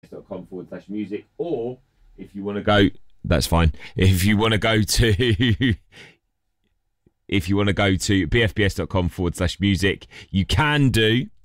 bfps.com/music, or if you want to go, that's fine. If you want to go to bfps.com/music, you can do